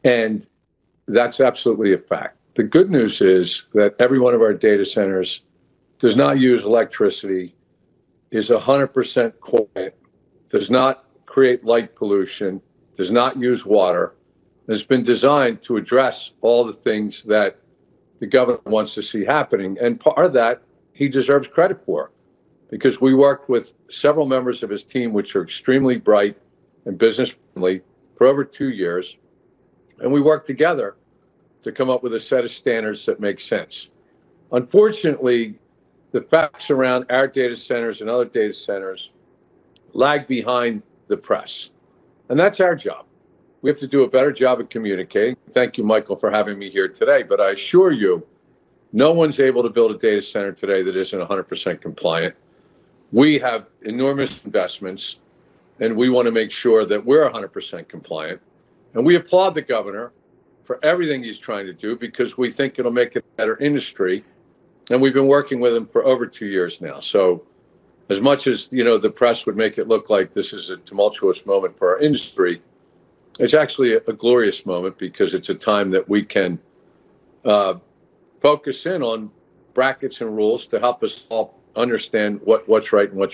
And that's absolutely a fact. The good news is that every one of our data centers does not use electricity, is 100% quiet, does not create light pollution, does not use water. It's been designed to address all the things that the governor wants to see happening. And part of that he deserves credit for, because we worked with several members of his team, which are extremely bright and business friendly, for over 2 years. And we worked together to come up with a set of standards that make sense. Unfortunately, the facts around our data centers and other data centers lag behind the press. And that's our job. We have to do a better job of communicating. Thank you, Michael, for having me here today. But I assure you, no one's able to build a data center today that isn't 100% compliant. We have enormous investments, and we want to make sure that we're 100% compliant. And we applaud the governor for everything he's trying to do, because we think it'll make it a better industry. And we've been working with him for over 2 years now. So as much as, the press would make it look like this is a tumultuous moment for our industry, it's actually a glorious moment, because it's a time that we can focus in on brackets and rules to help us all understand what's right and what's